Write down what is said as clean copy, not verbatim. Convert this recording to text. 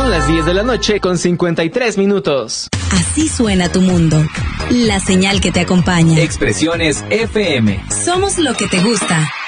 Son las 10 de la noche con 53 minutos. Así suena tu mundo. La señal que te acompaña. Expresiones FM. Somos lo que te gusta.